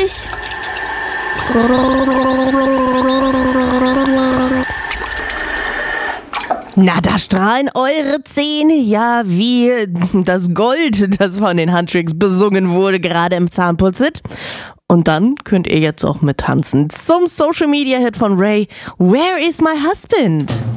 dich. Na, da strahlen eure Zähne ja wie das Gold, das von den Huntrix besungen wurde, gerade im Zahnputzit. Und dann könnt ihr jetzt auch mittanzen zum Social Media Hit von Ray, Where is my husband?